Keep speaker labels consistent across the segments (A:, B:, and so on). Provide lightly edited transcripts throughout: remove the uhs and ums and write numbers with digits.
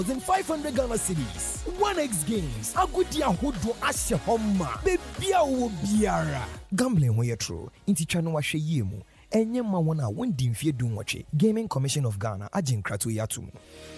A: 500 Ghana cedis. 1x games. Agudia hodo ashe homa. Bebia wo biara. Gambling when you're true. Inti chano wa sheyemu. Enye ma wana wendi mfie du nwache. Gaming Commission of Ghana ajin kratu yatumu.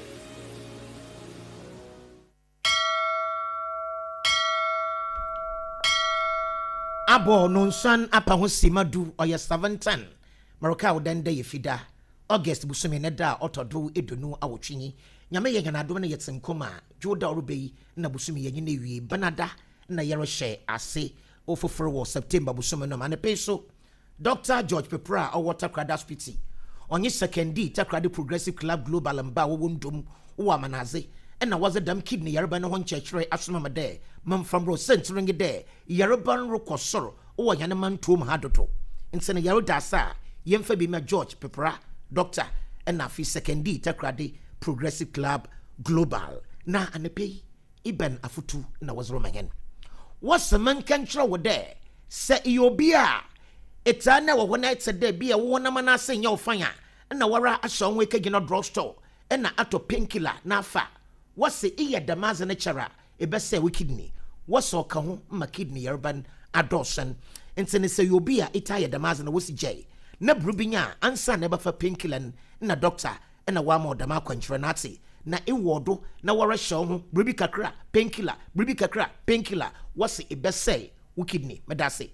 B: Abo nonsan apa ho simadu oya 710. Maroka odende yefida. August busumi ne da otodo edunu awotwinyi. Nyame ye ganadom na yetsenkoma. Joda orubei na busumi ye nyine wie banada na yero hye ase ofoforo wo September busumi no mane peso. Dr. George Pepra or Takrada Spiti. Onye sekendi Takrada Progressive Club Global and Ba wundum wa manaze. And I was a damn kidney Yarban one church asuma de. Mum from Ro centering de. Yaraban Rokosoro or Yanaman Tom Hadoto. In Sena Yarodasa, Yemfe be my George Pepra, Doctor, and Nafi sekendi Takrada Progressive Club Global. Na anepe Iben Afutu na was Roman. What's the man can throw there? Say Yobia. It's a now when I said there be a one man saying your fire, and a wara a song we can not drugstore, and a ato painkiller, na fa. What's the ear damaz and a chara, a best say we kidney. What's so cahu, my kidney urban adorson, and send say you'll be a itaya damaz and a wussy jay. Na brubinya, answer never for painkiller, and a doctor, and a one more damaco and tranati. Na iwodo, na wara show, brubika cra, painkiller, brubika cra, painkiller. What's the best say, we kidney, madasi.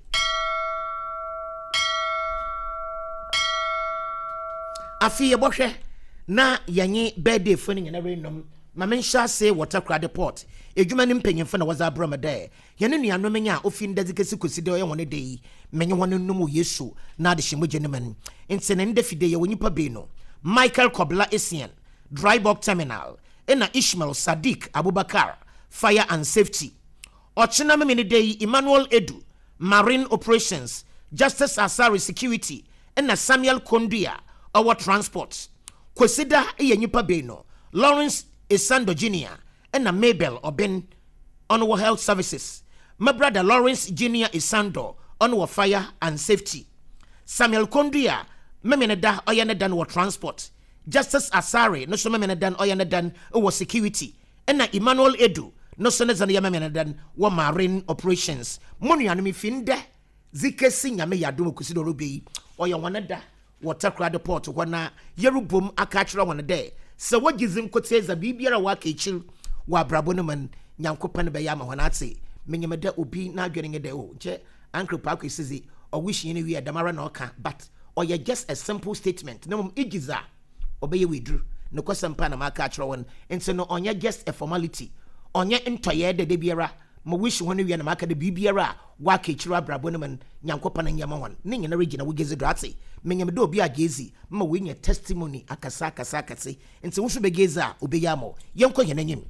B: Afi yeboshe na yanyi birthday funi na renom mamensha say water crowd port edwuma ne mpanyemfo na waza abrama de yene nuanom nya ofi ndazikesi koside oye woni de menye woni num yesu na de hyemoje ne man ntene ndafide ye wonipa be no Michael Kobla Essien Dryburg Terminal ena Ishmael Sadiq Abubakar Fire and Safety ochina memene de Emmanuel Edu Marine Operations Justice Asari Security ena Samuel Kondua our transport kwesida ye nyipa be no Lawrence Isando Jr. and a Mabel Oben on our health services. My brother Lawrence Jr. Isando on our fire and safety. Samuel Kondua memeneda oyanedan our transport. Justice Asari no so memenedan oyanedan our security. And Emmanuel Edu no so nezan memenedan our marine operations. Monu anumi finde zike sinya me yadum kusido rubi oya waneda water crowd port wana yerubum akachira wana de so what gives him koteza bibiara waka echil wa brabonoman nyankopan be yama wana ate menyemeda obi na adwene de o je uncle park isizi o wish yin wi adamara na oka but oya just a simple statement na mum igiza obeye withdraw no kwasampa na maka achira won nti no onya just a formality onya ntoye de biara mo wish won wi na maka de bibiara waka echira brabonoman nyankopan nyama won ne nyina regina wugeze do ate menyemdo obi agezi ma wenye testimony akasa nti wo so begeza obeyamo yenko yenanyim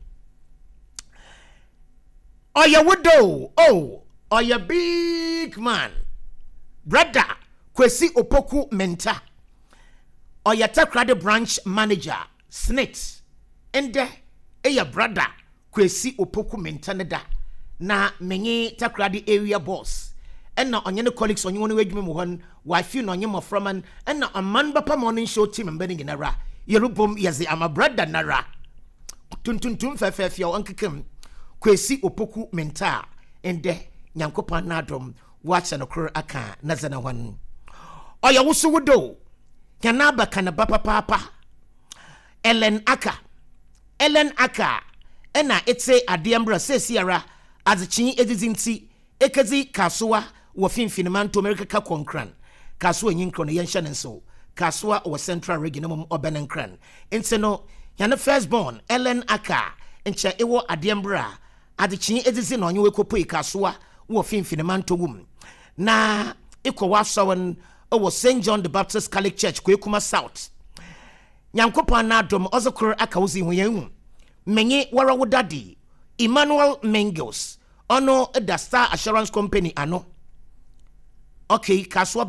B: oya wodo oh oya big man brother Kwesi Opoku Menta oya Takrade branch manager snit ende eya brother Kwesi Opoku Menta neda na menye Takrade area boss na onye ne colleagues onye wonu adwuma mu hon wa fi no onye moframan na aman bapa morning show team mbeni ginara yerubom yeze ama brother nara tuntuntum fefefia onkekam Kwesi Opoku Menta ende nyankopan nadom wacha no kro aka nazana hon oya wusu wodo kanaba kana papa Ellen Aka na etse adembra sesiara azichin edizinti ekezi kaswa wo finfiniman to America ka konkran kaswa nyinkro ne yenhye ne nso kaswa wo central region mum obenenkran enseno yana firstborn Ellen Aka enche ewo adembra adichin edizi na onye wekopo kaswa wo finfiniman to wum na ikowa sawon owo St John the Baptist Catholic Church Kwekuma South nyankopa na dom ozokoro aka wozi hu yan menye wara wodadi Emmanuel Mengels ono the Star Assurance Company ano okay Kaswa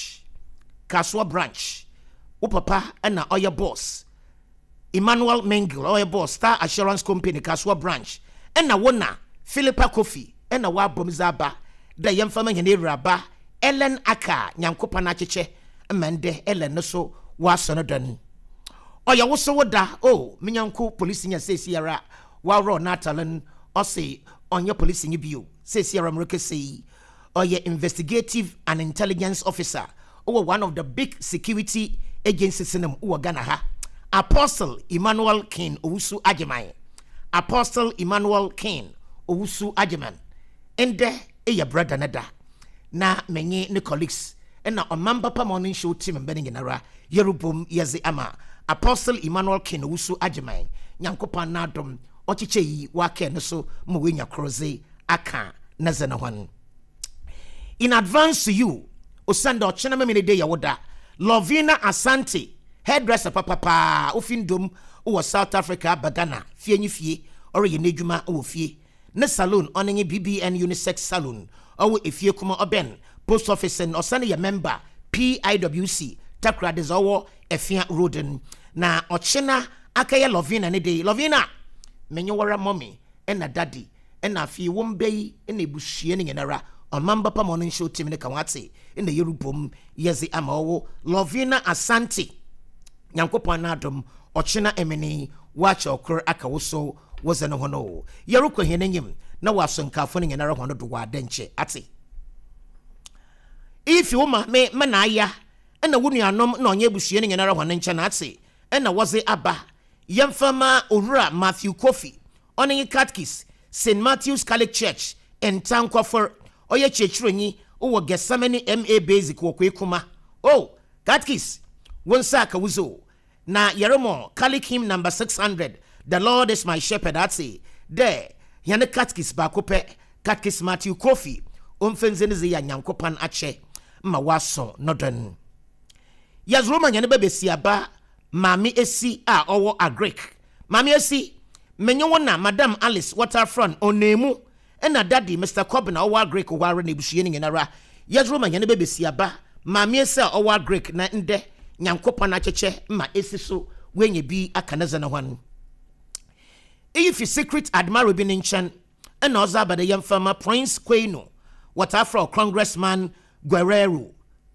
B: branch wo papa na oya boss Emmanuel Mengel oya boss Star Assurance Company Kaswa branch na wona Philippa Kofi na wa bomzaba da yemfama hene raba Ellen Aka nyankopa na cheche mende Ellen no so wa sonodon oya wo so woda oh menyanko police nya say siara wa ro natalan o say onye police nya bio say siara mreke say oya investigative and intelligence officer or one of the big security agencies in Ghana ha Apostle Emmanuel King Owusu Agyemang Apostle Emmanuel King Owusu Agyemang ende eya brother nada na menye ne colleagues na omamba pa morning show team mbene nginara yerubom yeze ama Apostle Emmanuel King Owusu Agyemang nyankopa na dom ochiche yi wake ne so mo wenya kroze aka na zena hwan in advance to you osanda ochena me de yawoda Lovina Asante hairdresser papa ofindom o South Africa bagana fie nyifie ore ye nedwuma o fie ne salon onenye BBN unisex salon o efie kuma oben post office and osane ye member PIWC Takra dezowo efia roden na ochena akaye Lovina ne de Lovina menye wara mommy na daddy na fie wombei na ebuhie ne nyenara Omamba pa morning show team ne kawate in the Yerubum yezi amawo Lovina Asante nyankopon na adom ochena emeni wacha okor akawoso wozene hono yeruko henenyim na wasonkafo ne nyenara hono do wadenche ate if you ma me na aya na wunuanom na onye buhie ne nyenara hono nche na ate na woze aba yemfama owura Matthew Kofi onye Catkis St Matthew's Catholic Church in Tankwafor oye chechronyi owo Gesamani MA basic wo kwekuma oh Catkis wonsa ka wuzo na yeremo Catholic hymn number 600 the Lord is my shepherd atse there yane Catkis ba kope Catkis Matthew Kofi omfenzenize ya nyankopan ache ma waso nodon yazroma yane bebesi aba mami esi a owo agrek mami esi menye wona Madam Alice Waterfront onemu ena daddy Mr. Cobbin owa Greek ware na buhie nyenara yazroma nyane bebesi aba maame ese owa Greek na nde nyankopa na cheche ma esi so wenye bi akanaza na hwan if secret admiral bi nchan ena ozaba de yemfama Prince Kweno what afro Congressman Guerrero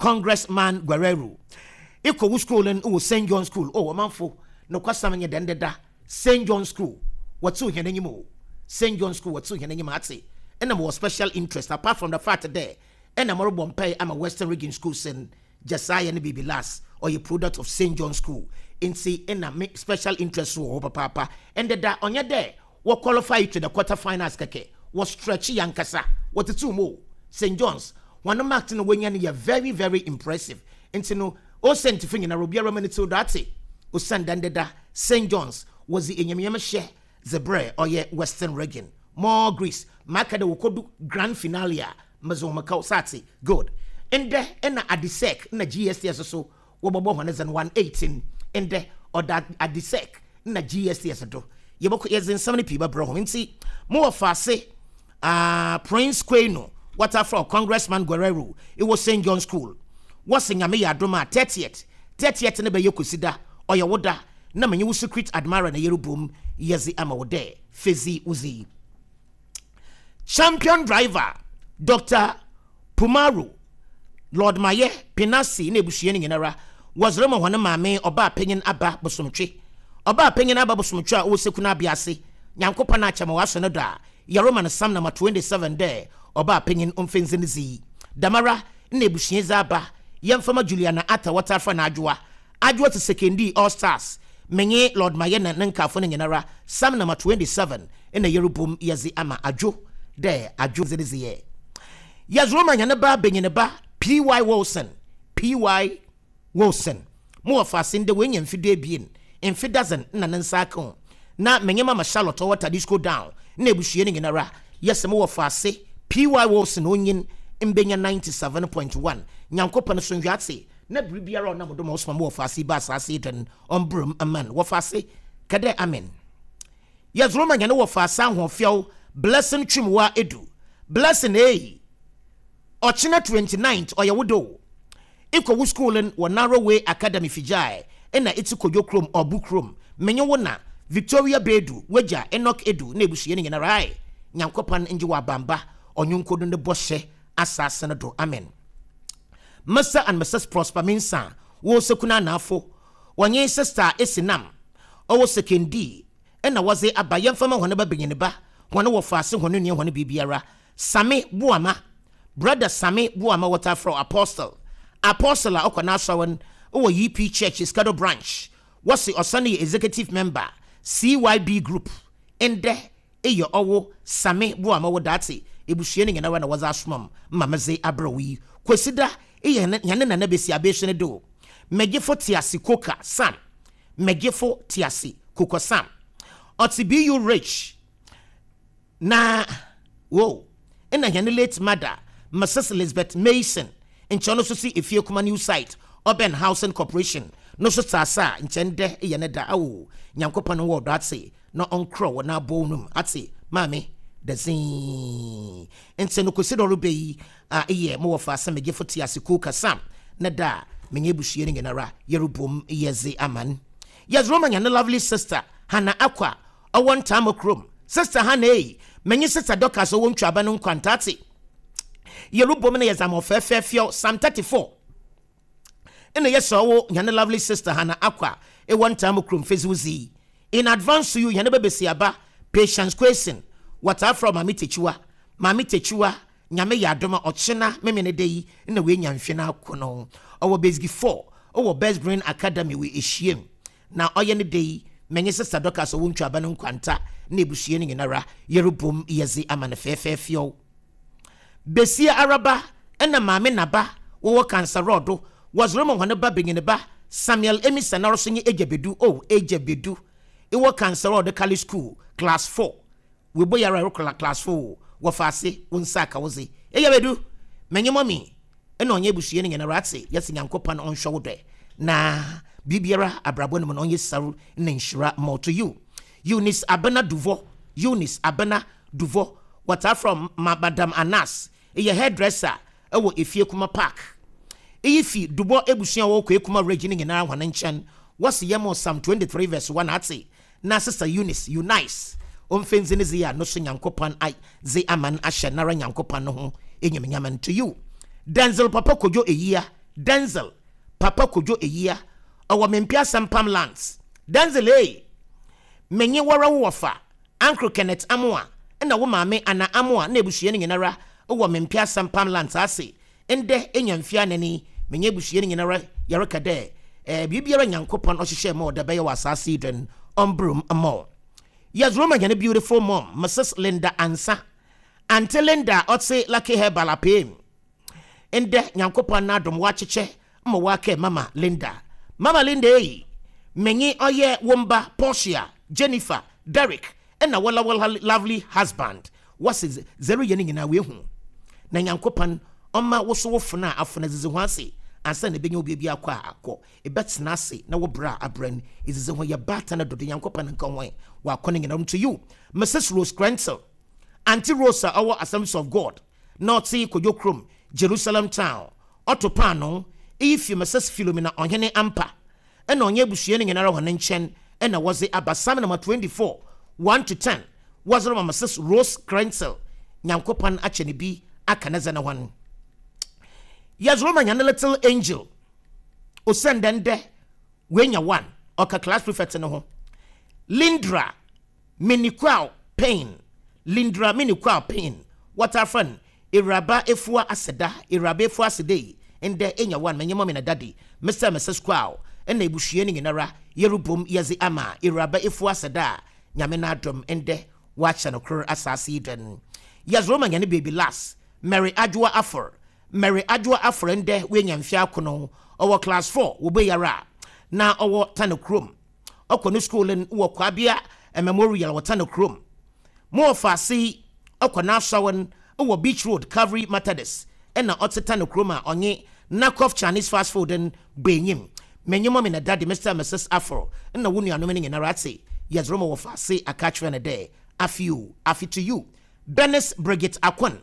B: iko school en o St. John School o manfo no kwasam nye dendeda St. John School watu henanyimo St. John School what's here ate and more special interest apart from the fact that there and more bompay I'm a Western Region School sen Josiah and Bibi Lass or a product of St. John School in see in a make special interest so papa and that on your day what qualify to the quarterfinals keke was stretchy yankasa what the two more St. John's one marked in a way you're very very impressive and no o sent to in a Robia Romanito dati o sandanda St. John's was the inyama share Zebre or ye Western Region. More Greece. Makade wokodu grand finale mazomaka sati. Good. And there and adisek na GST so wobobo 118 and there or that adisek na GST as do. Yeboko yezen so many people bro. Nti more fase Prince Kweno what after Congressman Guerrero. It was St. John School. What's in Yame Adoma 30th ne be yokusida or ya woda na menye secret admirer na yerubum yezi amawode Fezi Uzi champion driver Dr. Pumaru Lord Maye Pinasi na ebuhie ne nyenara was remo hwana maame oba penyen aba bosomtwe oba penyen aba bosomtwe a wo sekuna biase nyankopa na achama waso no da yeroma na sam number 27 there oba penyen omfenzenizi damara na ebuhie zaba yemfama Juliana Ata Waterfront na adwa to sekendi All Stars menye Lord Mayena nankafo ne nyenara sam number 27 in the yerubum yezi ama adwo there adwo zedize yazroma nyane ba benyene ba PY Wilson mo afase nde wenye mfide bien mfidazen na nensaka na menye mama Charlotte water disco down na ebuhie ne nyenara yesemo afase PY Wilson onyin mbenya 97.1 nyankopa no sonhwate na bribiara na modo mo mo afase ba asase den ombrum aman wafase kade amen yazroma nyane wafase ahofiaw blessing twimwa edu blessing ochina 29th oyewodo iko school in Narrow Way Academy Fijai ena itikojo krom obukrom menye wona Victoria Bedu weja Enoch Edu na ebuhie ne nyana rai nyankopan nje wa bamba onyunkodo ne boshe asase do amen Mr. and Mrs. Prosper Minsa wo sekuna na afo wanye sister esinam owo sekendi ena waze abaye mfama hone ba benyene ba hone wo faase hone ne hone bibiara Sami Buama brother Sami Buama water from apostle a okona asawan owo UP church Skado branch wasi osane executive member CYB group ende eyo owo Sami Buama wodate ebuhie ne nyina wa na waza asomam mamaze abrawi kwesida yane na besi abehye do megefo tiasi koka sam megefo tiasi koko sam otibu rich na wo ena yane late mother Mrs. Elizabeth Mason enchono so si efie kuma new site Urban Housing Corporation no so sasa nchende yane da awo nyankopa no wo do ate no onkro na bonum ate mame dazin ente no kwesido rubeyi eye mo wo fa megefo tiasi koka sam na da menye buhie ne ngenara yerubom yeze aman yes Roman and lovely sister Hannah Aqua a one time okrom sister Hannah menye sister Dorcas o wontwa ba no nkwantati yerubom na yezamo fefefio Psalm 34 ene yeso wo and lovely sister Hannah Aqua a one time okrom fezuzi in advance to you yane bebesi aba patience question what are from mami techiwa nyame ya adoma ochena memene dei na we nyanhwe na akono owo basic 4 owo best brain academy we ehiem na oye ne dei menye sister Dorcas owo ntwa ba no nkwanta na ebuhie ne nyenara yerubom yezi amane fefefio besia araba na mame naba wo cancer rodo was romo hone ba benyene ba Samuel Emisa na roso nye ejebedu ewo cancer rodo college school class 4 we boyara class 4 wafase unsaka woze eyabedu menye momi ena onye buhie ne nyenara ate yesi nyankopa no onhwo de na bibiara abrabo no onye saru na nshira more to you Eunice Abena Duvo what are from Madam Anas a hairdresser ewo efie kuma park ifi Dubo ebusia wo kwa kuma regine nyenara hwana nchen wase yemo Psalm 23 verse 1 ate na sister Eunice omfenzi ne zia no so nyankopan ai ze aman ahye nara nyankopan no ho enyamenyaman to you Denzel Papa Kojo Eyia awa mempia sampam lands Denzel menye wara wofa Uncle Kenneth Amoa na wo maame ana Amoa na ebuhie ne nyenara awa mempia sampam lands ase ende enyamfia nani menye ebuhie ne nyenara yareka de bibiara nyankopan ohihye ma odabe wa asase den ombrum amo. Yes, Roman and a beautiful mom, Mrs. Linda Ansa. Auntie Linda, Otse Lucky Hair Balapim. And de Yankopa Nadum Wachiche, Mawake, Mama Linda. Mama Linda, Menye Oye Wumba, Portia, Jennifer, Derek, and a walla lovely husband. What's his zero yening in a way home? Na Yankopan, Oma was so funa after Ziwansi. And send a bingo baby aqua, a bet nasi, na bra a brain is when your batana do the Yankopan and Conway while conning on to you. Mrs. Rose Grenzel, Auntie Rosa, our Assemblies of God, North Sea Koyokrum, Jerusalem Town, Otopano, if you Mrs. Philomena on Hene Ampa, and on Yabushianing and Arawan and Chen, and I was the Abasam number 24, 1 to 10, was the Mrs. Rose Grenzel, Yankopan Achenibi, Akanazana 1. Yes, Roman and a little angel. O send then de when you one or class prefect no home. Lindra miniqual pain. What are fun? Iraba efua aseda, irabe efua asede, and de enya one, my mom and a daddy, Mr. and Mrs. Quao, and they bushianing in ara, yerubum yazi ama, iraba efua aseda, Yamena drum and de watch and occur assassin. Yes, Roman and a baby lass, Mary Adwa Afrende, William Fiacono, our class 4, Ubeyara, now our Tanokrum, Okonu school in Uokwabia, a memorial or Tanokrum. More fasi, Okonasawan, our beach road, Cavalry Methodist, and the Otsetanokruma on ye, knock off Chinese fast food and Benyim. Many mom in a daddy, Mr. and Mrs. Afro, and the woman nominating in a ratsi. Yes, Roma of fasi, a catch a day. Afi to you. Benis Brigitte Aquan.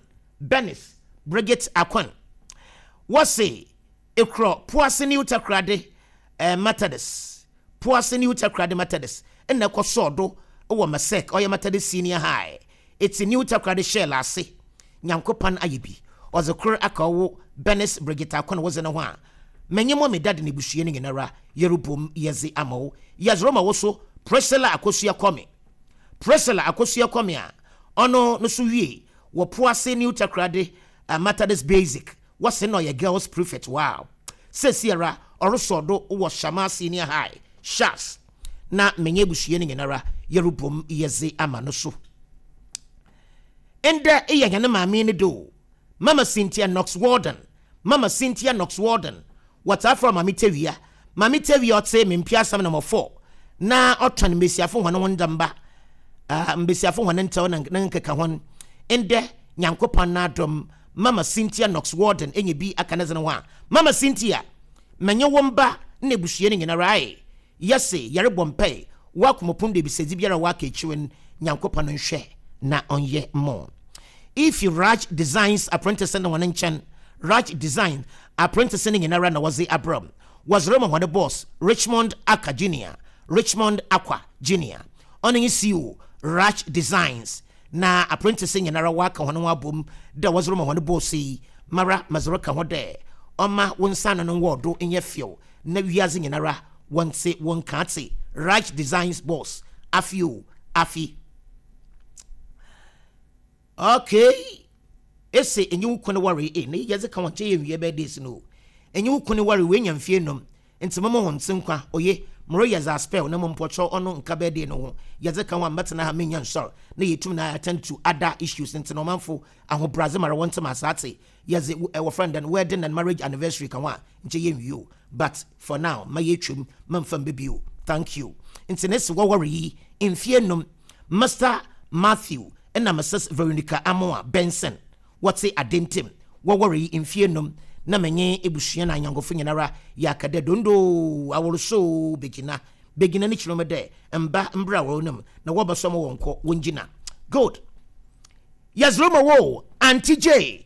B: What say? Ekro Poisini Utakrade Methodist. Poisini Utakrade Methodist. And the Kosodo, or Masek, or your Methodist Senior High. It's a new Utakrade shell, I say. Nyankopan Ayibi. Or the Kur Akawo, Benis Brigitte Akon was in a one. menye mo me dad ne busue ne ngenara yerubom yeze amawo yazroma woso Priscilla Akosua Kwame a ono no so wie wo poase New Takrade Methodist Basic wase no ye girls prefect wow sesiera orosodo wo Shama Senior High Shas na menye busue ne ngenara yerubom yeze ama no so ende eyanyane maame ne do Mama Cynthia Knox Warden what's afro Mami Tewia otse mempia sam number 4 na otwan mesiafo hwan wondamba mbesiafo hwan ntaw na nkeka hwan ende nyankopon na adom Mama Cynthia Knox Warden enye bi akaneze ho a Mama Cynthia menye womba na buhie ne nyina rai yese yare bompai wakomopum de bisedi biara waka echiwen nyankopon nhwe na onye mo if you Raj Designs apprentice na wan nchan Raj Design apprentice in Nara na wazi Abram was Roma one boss Richmond Aqua Junior on you Raj Designs na apprentice in Nara waka one wabum da was Roma one boss Mara Mazroka hode Oma one son and ward in your fio na wiazing in Nara one say one can't say Raj Designs boss afi okay ese enyu kone worry ne yeze ka wonche ye wie be days no enyu kone worry we nyamfie nom ntimamo hon senkwa oye mro yeza spell na mompocho ono nka be day no ho yeze ka wa metna ha menya nsor na yetum na attend to other issues ntino manfo aho brazil mara wonte masate yeze our friend and wedding and marriage anniversary kan wa nche ye wiu but for now my yetwum mamfam bebio thank you ntinese wo worry mfie nom Master Matthew and Mrs Veronica Amoa Benson what's it adentim wo worry mfie nom na menye ebusua na anyangofo nyinara ya kade dondo aworo so begina ni chiromede mba mbra wonum na wobasomo wonko wongina good yazroma wo Auntie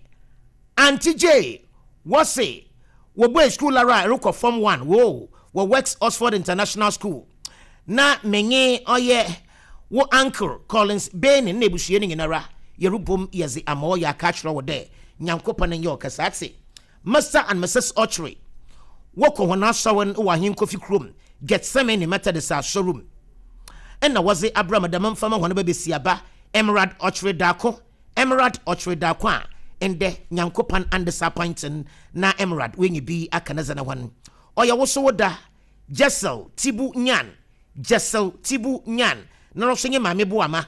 B: J what's it wo boy school ara roko form 1 wo works Oxford International School na menye oye wo uncle Collins Ben na ebusua nyinara yerubom yezi amo ya kachro wo de nyankopane yo kasatse Master and Mrs Ochre woko hona sawen wa hin kofi krom get semen Methodist showroom na waze Abraham Adam fama hona ba besiaba Emerald Ochre dako ende nyankopan and disappointing na Emerald wenye bi akanaza na wan oya woso woda Jessel Tibu Nyan na rosenye mamebu ama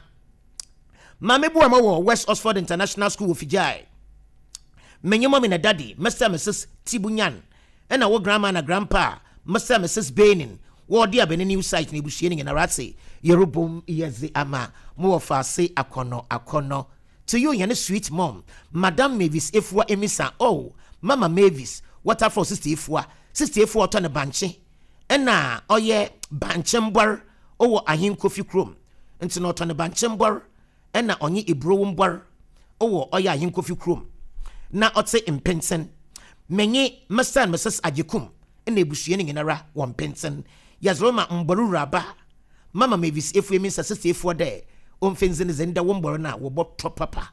B: wo West Oxford International School ofijai menye mommy na daddy Mr. and Mrs. Tibunyan ena wo grandma na grandpa Mr. and Mrs. Benin wo dia bene new site na ebuhie ne na ratse yerubom yeze ama mo fa se akono to you yene sweet mom Madam Mavis Efua Emisa oh Mama Mavis what for sister Efua to na banche ena oye banchembor owo ahin kofi krom ntino to na banchembor ena onye ebro mbor owo oya ahin kofi krom na otse impensen menye Mr. and Mrs. Ajikum ena ebuhie ne nginara won pensen yazroma mboru raba Mama Mavis Efua Emisa sister Efua de omfenzene zenda womboro na woboto papa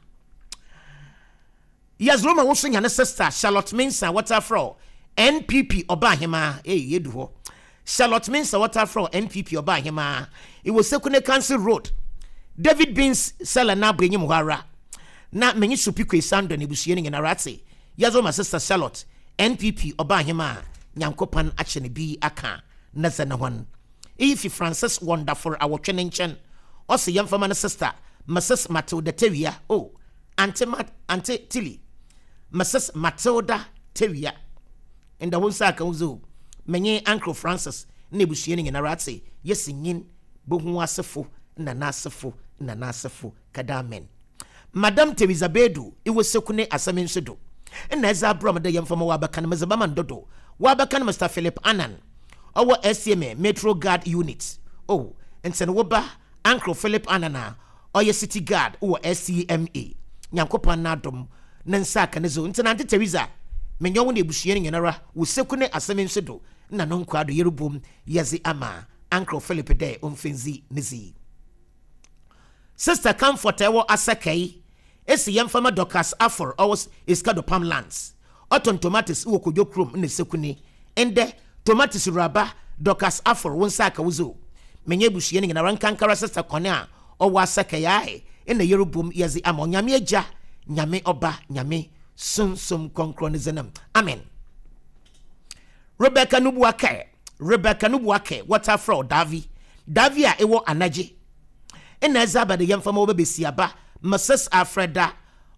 B: yazroma wo so nyane sister Charlotte Mensa waterfro NPP Obahema yedu ho Charlotte Mensa waterfro NPP Obahema it was Sekune Council Road David Beans seller na brenye muhara na menyi supikwe sando ne busuye ne narate yazroma sister Charlotte NPP Obahema nyankopan achene bi aka na zana hwan if Francis wonderful our twenenchen Osi yamfama na sister Mrs. Matilda Tewia oh Auntie Tilly Mrs. Matilda Tewia and the wonsa ka uzo menye Uncle Francis na ebusuye ne narate yesinyin bohu asefo na nasefo kadamen Madam Teresa Bedu iwo sekune asamensodo na eza abrom da yamfama wa baka na mazabama ndodo wa baka na Mr. Philip Annan owo SCMA Metro Guard Unit oh enten wo ba Uncle Philip Anana oye City Guard o SCMA nyankopan na dom nansa kanezo ntena Auntie Teresa menyo wo na ebusuye ne nyenara wo sekune asamensodo na no nkwado yerubom yezi ama Uncle Philip de omfenzi nizi Sister Comfort ewo asakai esi yamfama Docas Afor owos Iskado Palm Lands Oton Tomatoes wo kodwo krom ne sekune ende tomatis raba dokas afor wonsa ka wuzo menye buhie ne na rankankara sister kone a owa saka yae ina yerubum yezi amonyame agya nyame oba nyame sunsum konkro ne zenam amen. Rebecca Nubuake water fraud Davi a ewo anaje ina zaba de yemfama obebesiaba Mrs. Alfreda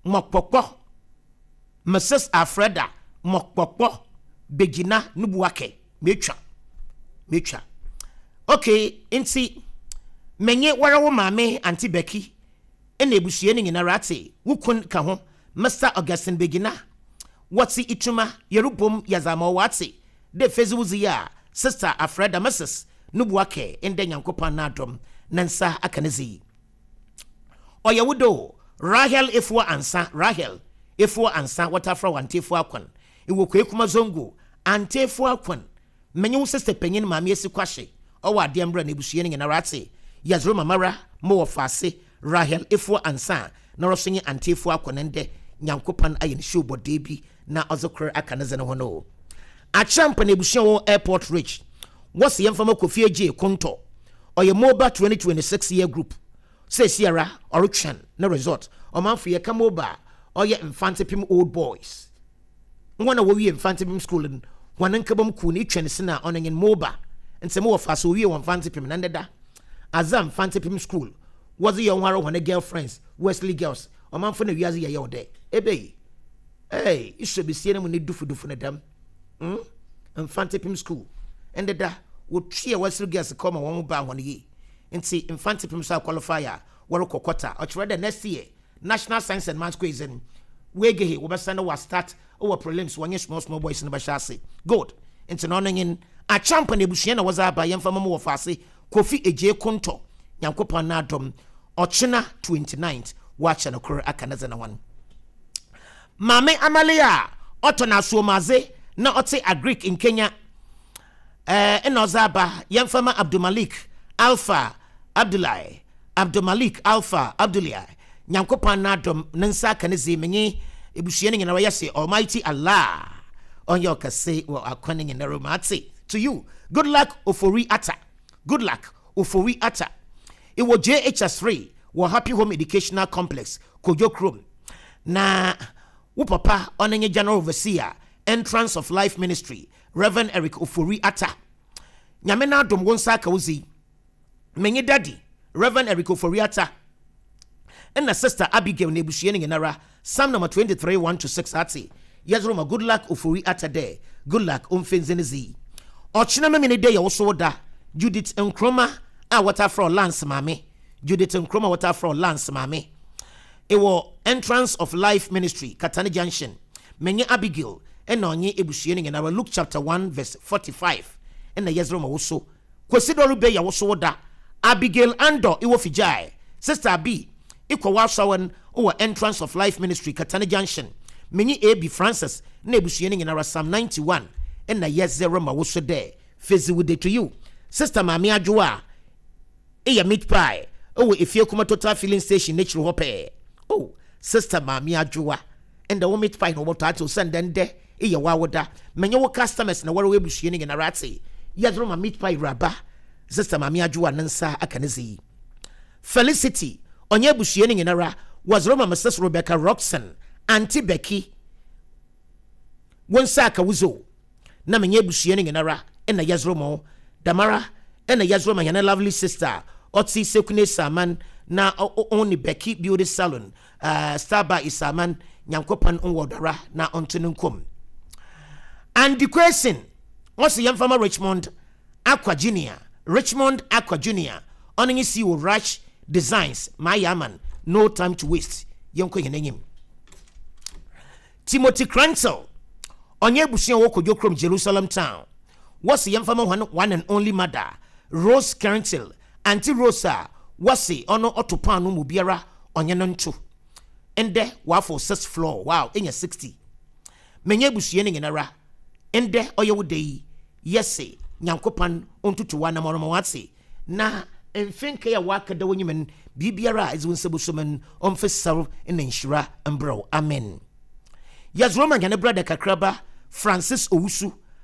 B: Mokpokpo Begina Nubuake mecha okay inti menye warawo mame anti Becky ena ebusuye ne nyina rate wukun ka ho Mr. Augustine Begina wati ituma yerubom yazama wate de fezuzi ya sister Alfreda Mrs. Nubuake ende nyankopa na adom nansa akanezi oyawudo Rahel Efua ansa watafra wantefu akwan iwo kwekuma zongo antefu akwan menyu sister penyin maame esikwahye owa adembra na ebusuye ne na rate yazro mamara mo fase Rahel Efua ansa na rosenye antefu akwan ende nyankopan ayen shobo debi na ozokre akaneze ne hono achamp na ebusuye wo airport rich wasi yemfama Kofi Eje Konto oye Moba 2026 year group say Sierra Oruchan na resort omanfo ye ka Moba oye Infante Pim old boys ngwana wo wie Infante Pim school wan nkabam ku ni twene sina onenyen Moba nsemo wo fa so wie Infante Pim na ndeda azam Infante Pim school was your nwaro wan girlfriends Wesley girls omanfo na wiaze ye ode ebe hey iso be sie na mu ni dufu na dam Infante Pim school endeda wo twie Wesley girls come won ba hon yi nti Infante Pim sa qualifier woro kokota ochre the next year National Science and Maths quiz and wegehe wo besana wa start over prelims wanye small boys in the bashase good into nonyin a champion ebuhie na waza ba yemfa mama wo fase Kofi Eje Konto nyankopa na adom ochina 29th watch na kor akanaza na one Mame Amalia oto na suomaze na ote agric in Kenya enozaba yemfa Abdulmalik Alpha Abdullahi nyankopa na adom nansa kanezi menye ebuhie ne na wayase Almighty Allah on your kase wa akwaning in romati to you good luck Ofori Ata it was JHS3 wa Happy Home Educational Complex Kojo Krom na wo papa onenye general overseer Entrance of Life Ministry Reverend Eric Ofori Ata nyame na adom wonsa ka wuzi menye daddy Reverend Eric Ofori Ata and the sister Abigail nebushie nara Psalm number 23 1-6 ati yazroma good luck Ofori Ata there good luck umfenzenizi ochina memene day also da Judith Nkroma a water from Lance mame ewo Entrance of Life Ministry Katani Junction menye Abigail and onye ebushie nara Luke chapter 1 verse 45 and the yazroma also kwesidoru be ya also da Abigail Ando iwo fijai sister B Iko wasawan over Entrance of Life Ministry Katani Junction menyi AB Francis na ebusuye nara Psalm 91 and na yezero ma wo so there fezi with to you sister Mami Adwoa eya meat pie oh efie kuma total filling station nature hope oh sister Mami Adwoa and the meat pie no water to send then there eya wawoda menye wo customers na waro ebusuye nara ati yezero ma meat pie raba sister Mami Adwoa nansa akanezi Felicity onye bushie ne nara was Roma Mrs. Rebecca Roxon Auntie Becky wonsa ka wuzo na menye bushie ne nara ena yazromo Damara ena yazroma yana lovely sister Otsi Sekune Saman na only Becky Beauty Salon Starba Isaman nyankopan onwodara na ontununkom and the question what's the young farmer Richmond Aqua Junior oningi si wo rush designs my yaman no time to waste yonko yenenyim Timothy Cransell onye busia wo Kojo Krom Jerusalem town what's the yamfama one and only mother Rose Cransell Auntie Rosa wasi ono otopan no mubiara onye no nto ende wa for 6th floor wow enya 60 menye busia ne nara ende oye wo dei yesi nyankopan ontutu wana moromo wati na mfenke ya waka da wonyimen bibiara is wonsebusomen omfesaw enhira mbro amen yazroma nyane brother kakraba Francis Owusu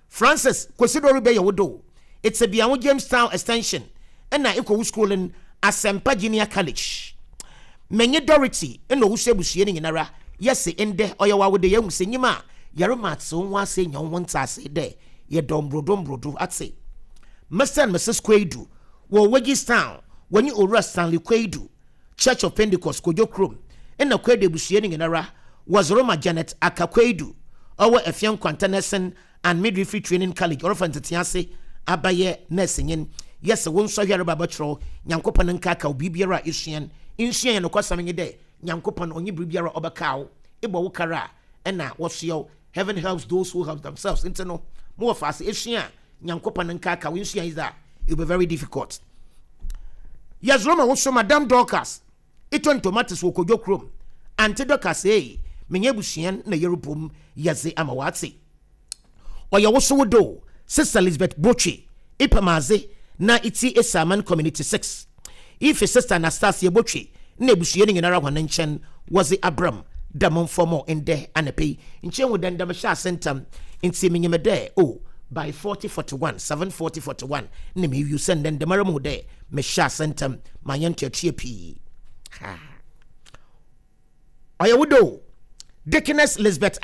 B: Francis Kwesido be wodo. It's a Biamu Jamestown extension. And na iko school in Asempa Junior College. Menye Dorothy eno wuse busuye ni nara. Yes ende oyawa wode ye huse nyima. Yaroma so nwa se nyon wonta ase de. Ye dombrodo atse. Mr. and Mrs. Kwedu wo Wagistown wani Ora Stanley Kwedu Church of Pentecost Kojo Krom. Ena Kwedu busuye ni nara was Roma Janet Akakwedu. Our Efian Quantanesen and Midwifery Training College or Fantatiase Abaye nursing in. Yes, won so here babatro nyankopan nkaka obibiara isuen insuen no kwasame de nyankopan onye bibiara obakao ebo wokara na wosio heaven helps those who help themselves into no more fast isuen nyankopan nkaka insuen is that it will be very difficult. Yes, Roma also Madam Dorcas iton tomatoes wokojo krom ante Dorcas menye busuen na yerubum yaze amawatse oya woso do Sister Elizabeth Boche ipamaze na iti Esaman Community 6. If Sister Anastasia Bochi, nebusuye ni nara hwana nchen wazi Abram damon formo ende anepe nchen wodan damasha sentam inti minyemede by 4041 74041 ne me you send den damaramu de me sha sentam mayantia tiepi ha ayawudo Deaconess Elizabeth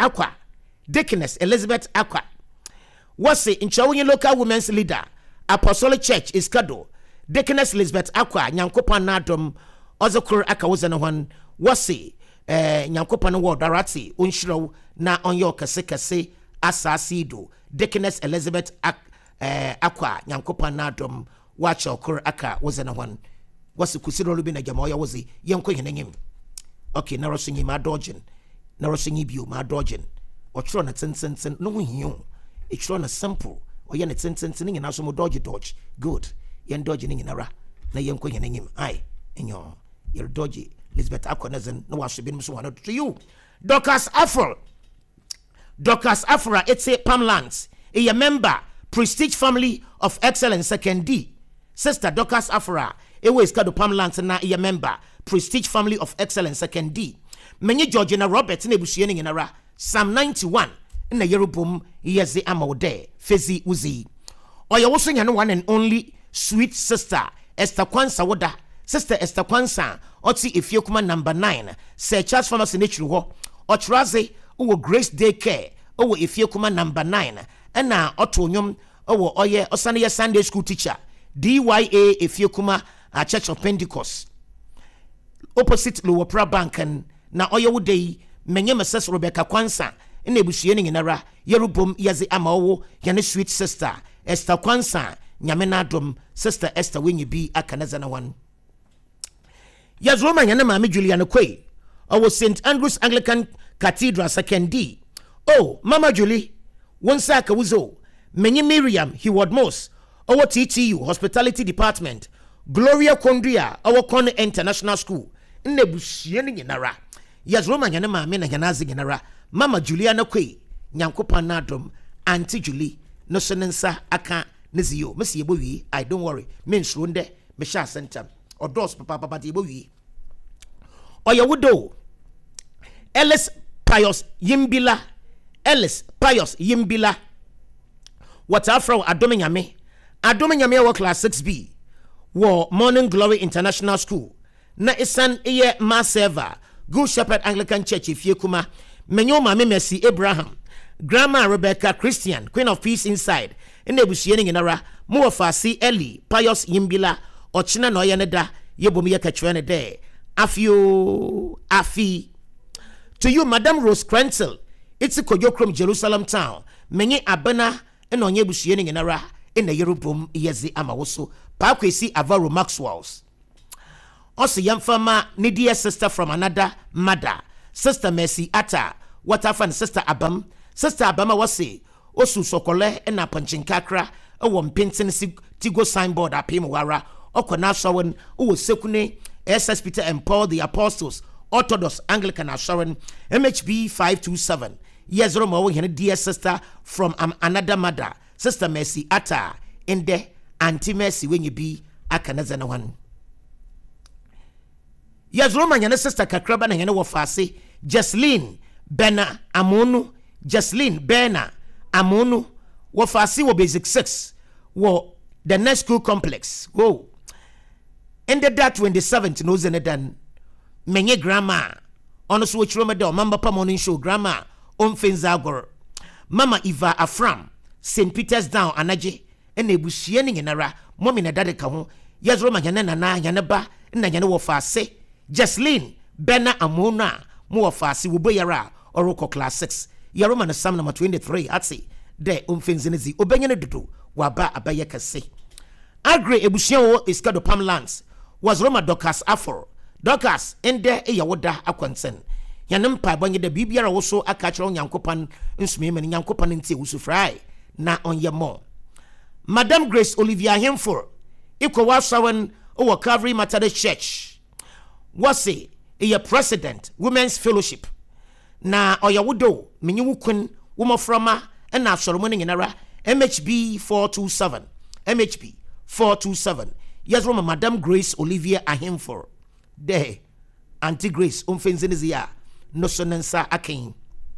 B: Aqua wasi nchawo local women's leader Apostolic Church is Kado. Deaconess Elizabeth Aqua, Nyankopan Nadom, Ozokur Akawazana one, Wasi, Nyankopan Ward Darati, Unshro, na on your Kase Asasido. Deaconess Elizabeth Aqua, Nyankopan Nadom, Watch or Kur Aka Wazana one. Wasi Kusiro Rubina Jamoya Wazi, Yanko Him. Okay, Narosingi ma dodging, Narosingi bu ma dodging, or Trona Sense, no you. It's Trona simple. O yen sentencing and also dodge good yen dodging in ara na yen ko yen him ai enyo yer dodge Elizabeth Akonazen no was been so to you Dorcas Afra it's a Pamlands a member Prestige Family of Excellence Second D Sister Dorcas Afra e we iska do Pamlands na a member Prestige Family of Excellence Second D menye Georgina Robert na ebusuye ni nara Psalm 91 na yerubum yeze amode fezi uzi oya woso nya no one and only sweet sister Esther Kwansa woda sister Esther Kwansa oti efiekuma number 9 Sir Charles Pharmacy nature ho otraze wo Grace Day Care wo efiekuma number 9 na otonyom wo oye osane ye Sunday school teacher DYA efiekuma a Church of Pentecost opposite Lower Pra Bank na oye wo dey menye Mrs. Rebecca Kwansa in ebusuye ni nara yerubom yazi amawo yane sweet sister Esther Kwansa nyamena dom sister Esther wenye bi akanaza na wan yazroma yane mama Juliana Kwe owo St. Andrews Anglican Cathedral Second D Mama Julie wonsa ka wuzo menye Miriam Heward Moss owo TTU Hospitality Department Gloria Kondria owo Kon International School in ebusuye ni nara yazroma yane mama na yanazi nara Mama Juliana Kwe, Nyankopan Nadom, Auntie Julie, no senensa aka nezio. Messi Ebowi, I don't worry. Men's runde, Mesha Centum, or dos papa Ebowi. Oya wudo, Ellis Pius Yimbila, What Afro Adominyame wa class 6B, war Morning Glory International School, na isan eye mass server, Good Shepherd Anglican Church Ifiekuma, Menyo Mame Mercy Abraham, Grandma Rebecca Christian, Queen of Peace inside, in the Bushieni in Ara, Muafasi Eli, Pius Yimbila, Ochina Noyaneda, Yebumia Kachwana de, Afi. To you, Madam Rose Krenzel, it's a Koyokrom Jerusalem town, Menye Abena, and Onye Bushieni in Ara, in the Yerubum, Yezi Amawoso, Pakwesi Avaro Maxwell's. Also, young farmer, needy sister from another mother. Sister Mercy Atta, what happened, Sister Abama was say, Osu Sokole, and a punching kakra, a one pinton tigo signboard at Pimwara, Okonasawan, who was Sekune, SS Peter and Paul the Apostles, Orthodox Anglican Assuran, MHB 527. Yes, Romo, dear sister from another mother, Sister Mercy Atta, in the Auntie Mercy when you be a Kanazana one. Yes, Roman yana sister kakraba na yana wafase Jocelyn Bena Amonu wo faase wo basic 6 wo the next school complex whoa ended that 27th no zenedan menye grandma ono so wachiro me de mamba pa morning show grandma omfenzagor mama Eva Afram St Peter's Down anaje ena ebusie ne nyenara mommy na dade ka ho yezro ma nyane nana nyane ba na nyane wo faase Jesline Bena Amona mo wo faase wo boyara oroko class 6 yaro man sam number 23 atse de omfenzinezi obenye ne dodo waba abaye kase agre ebusie wo iskado Pamlands was Roma Docas Afro Docas ende eyawoda akwansen yanem pa bonye de bibiara wo so akachiro nyankopan nsumeme ne nyankopan ntie wo so fry na onye mo Madam Grace Olivia Hemfor ikwa sawen o Calvary Methodist Church was a president Women's Fellowship na oyawodo menyi wukun womoframa na asoromoni nyenara MHB 427 yes Roma Madam Grace Olivia Ahemfor de Auntie Grace umfenzinizia no sonensa akin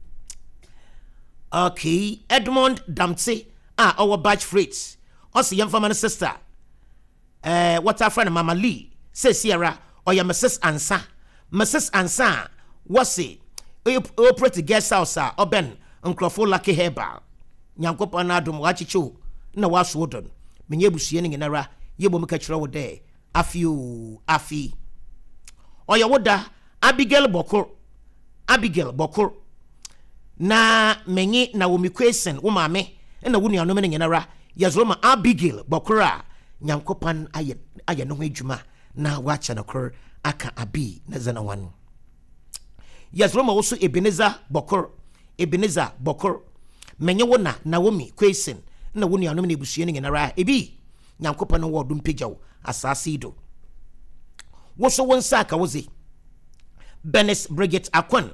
B: okay Edmond Damte our batch freights also young family sister what our friend Mama Lee says Sierra or your Mrs. Ansa was it pretty guest house or Ben uncrofo lucky hairball nyankopa na dum wachicho na waswodon menye busuye ne nara yebo mekachira wo de afi oya woda Abigail Bokor na menye na wo mikwesen wo maame na wo nuanom ne nyenara yazroma Abigail Bokora nyankopan aye no adwuma na wacha na kor aka abi na zana wan yazroma wo so Ebenezer Bokor menye wo na Naomi kwesen na wo nuanom ne busuye ne nyenara ebi nyankopan wo dum pejaw asase do wo so won saka woze Benis Bridget Akwan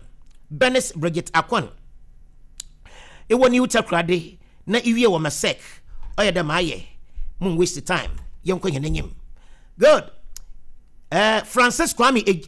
B: ewo ni utakrade na iwie wo masek oyeda maye mun waste time yenko yenanyim good Francis Kwame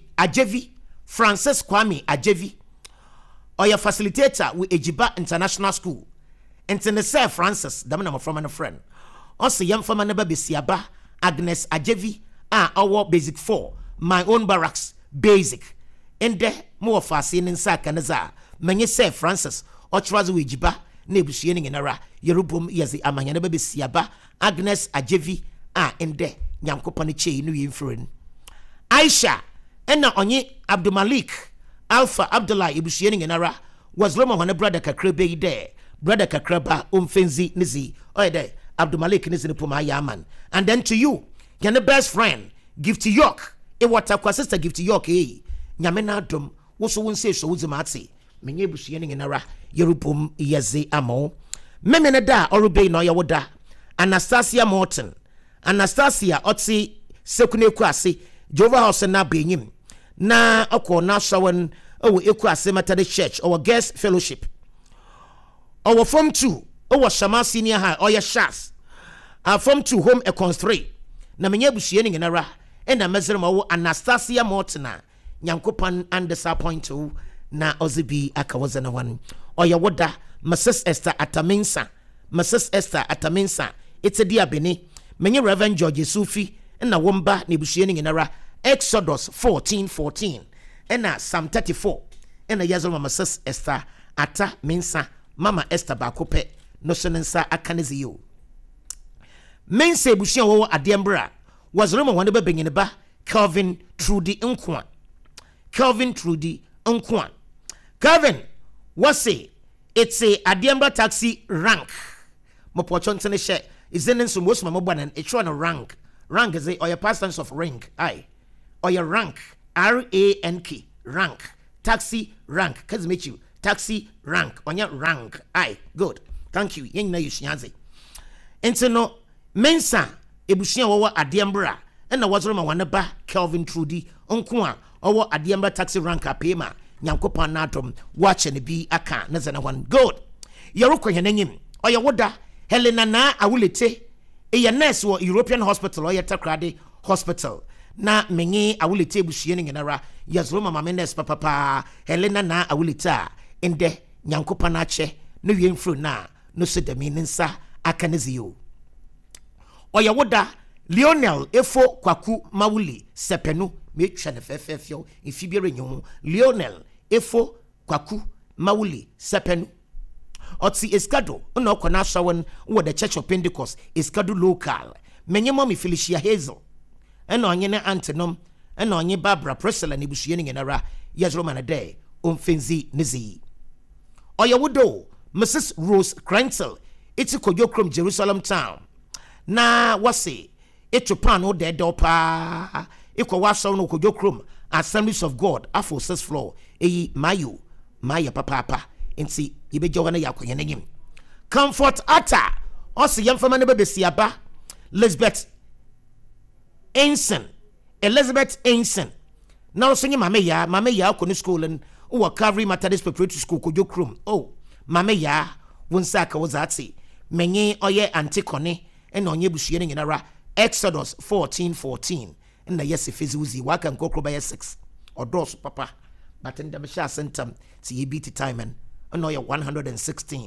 B: Ajevi oya facilitator with Ejiba International School International Francis damna mo from a friend also yam fama na ba besiaba Agnes Ajevi our basic 4 my own barracks basic ende mo faase ne nsa kaneza menye say Francis ochrazo Ejiba na ebusue ne ngenara yerubom yezi amanya na ba besiaba Agnes Ajevi ende nyankopa ne chei no yemfren Aisha ena onye Abdulmalik Alpha Abdullah ebusue ne ngenara was Roma wana brother kakrebe ide brother kakraba omfenzi nizi oyede Abdulmalik nizi ne poma yaman and then to you your best friend Gift York e water kwa sister Gift York nyame na dom wo so won say so wuzimate menye busue ne ngenara yerubom yeze amo memene da orube no yewoda Anastasia Morton Anastasia oti sekune kwase Jova House na benyim na akọ na shawan owo ekwase Methodist Church our guest fellowship our form 2 our Shama Senior High or Shas form 2 home econs 3 na menye busue ne ngenara ena mezrema wo Anastasia Morton nyankopan and disappoint na ozibi akawazana wan oya woda Mrs. Esther Ataminsa it's a dia beni menye Reverend George Sufi na womba ne busue ne ngenara Exodus 14:14 ena Psalm 34 ena yazoma Mrs. Esther Ataminsa Mama Esther bakope no sonensa akanezi yo mense busue wo adembra was Roma wande benyene ba Calvin Trudy Nkwan Calvin was say it's a Adiamba taxi rank mopochon tene she is in some most mobile and it's on a rank is a or your past tense of rank or your rank RANK rank taxi rank cuz meet you taxi rank on your rank good thank you yen na yushianze enti no mensa ebusia wo Adiambra na wazoro ma wanaba Calvin Trudy Nkwan owo Adiambra taxi rank apema nyankopa na atom watch ne bi aka na zana wan good yerokọ henanyim oya woda Helena na awulete eya nurse wo European Hospital oya Takrade Hospital na menye awulete busue ne ngenara yazoro mama nurse papa Helena na awulete ende nyankopa na che no wiemfru na no so demi nsa akanezio oya woda Lionel Efo Kwaku Mawuli Sepenu metwa ne fefefio ifibiere nyu Lionel Efo Kwaku Mawuli Sepenu Otsi Escado no kona shawon wo the Church of Pentecost Escado local menye mommy Felicia Hazel ena onye ne Antenom ena onye Barbara Priscilla ne busuye ne nara Yezro na day omfenzi nizi oya wodo Mrs. Rose Krenzel iti kodokrom Jerusalem town na wase etupan o de dopa ikwa waso no kodokrom Assemblies of God afo 6th floor eyi maya papa nti ibejo na yakoye nanyim Comfort Atta osi yemfama ne bebesi aba Elizabeth Einson na osonye mame ya ko ni school n wo Calvary Methodist Preparatory School kodokrom mame ya wonsa ka wozati menye oye antikone ena onye busuye ne nyinara Exodus 14:14 na yes fizuzi waka nkokroba ya 6 odos papa but ndem sha sentam ti yebiti time and no ya 116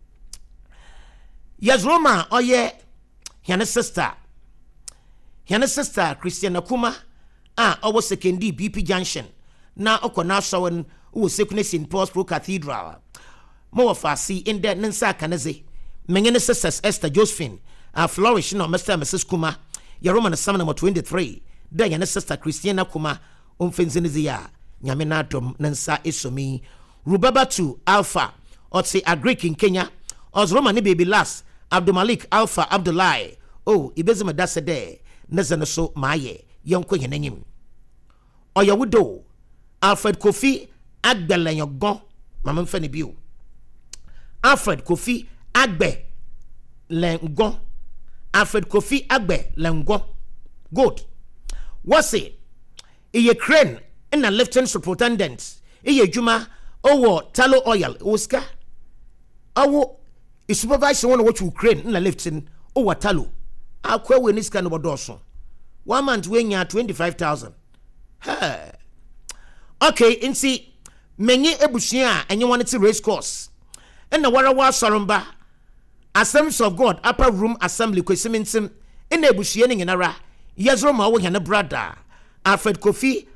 B: yes Roma oye hene sister Christiana Kuma owo sekendi BP Junction na okona shawon wo sekune St Paul's Pro Cathedral mo wafasi inde nsa kaneze menye sisters Esther Josephine Flourish no Mr. and Mrs. Kuma ya Roman Psalm number 23 da ya sister Christiana Kuma omfenzenizi ya nyame na dom nsa esomi Rubabatu Alpha otse a Greek in Kenya os Roman baby last Abdulmalik Alpha Abdullahi ibezima dasede nezano so maye yonko yenanyim oyawudo Alfred Kofi Agbelenyogon mama mfani biu Alfred Kofi Agbe Lengon Alfred Kofi Agbe Lengon good what's it iye crane in a lieutenant superintendent iye juma owo talo oil oska awo supervisor one what you crane in a lieutenant owo talo akwa we niska no bodoso 1 month we nya 25,000 okay insi menye ebusia enye one ti race course na warawa soromba Assemblies of God upper room assembly kwesimintim ina ebusuye ne nyinara Yezro ma wo hene brother Alfred Kofi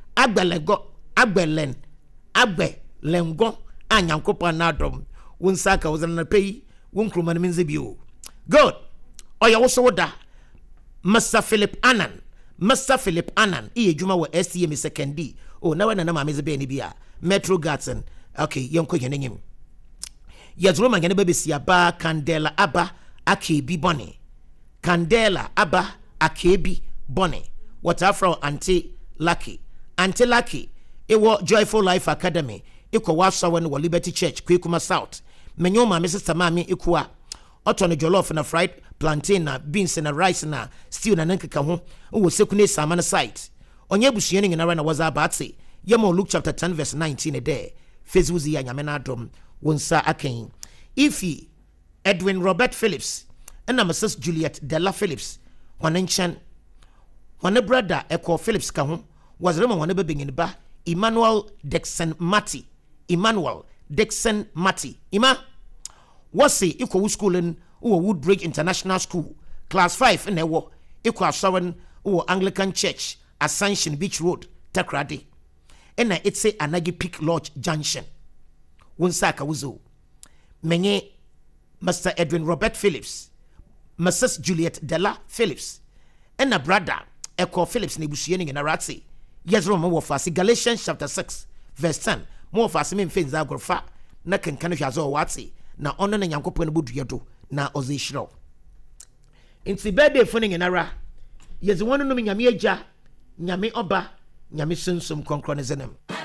B: Agbelengo anyankopa na dom wonsaka wozana pay wonkroma ne menze bio good oya wo so woda Mr. Philip Annan iye juma wo STM second na wana na mameze be ni bia Metro Garden okay yenko yenenyim Yezro mangene bebesi aba Candela aba akebi bone Candela aba akebi bone what afro Auntie Lucky ewo Joyful Life Academy iko wasawen wo Liberty Church Kwekuma South menyo ma sister mami ikuwa otono jollof na fried plantain na beans na rice na stew na nankeka ho wo sekune samana site onye busuye ne na was abate yemo Luke chapter 10 verse 19 a day fezuzi ya nyame na adom wonsa aken Ifi Edwin Robert Phillips and Mrs. Juliet Della Phillips wanenchan wane brother Eko Phillips ka ho was rema wane bebengin ba Emmanuel Dixon Mati ima wasi iko school in Woodbridge International School class 5 in ewo iko asawen Anglican Church Ascension Beach Road Takrade ena itse Anagi Peak Lodge Junction wonsa ka wuzo menye Mr. Edwin Robert Phillips Mrs. Juliet Della Phillips ena brother Eko Phillips ne busuye ne na rati Yezro mo wofasi Galatians chapter 6 verse 10 mo wofasi me mfenza agorfa na kenkane hwazo wati na ono na nyankopon ne boduyedo na ozeshiro inti birthday fo ne nara yezi wonu no nyame agya nyame oba nyame sunsum konkro ne zenem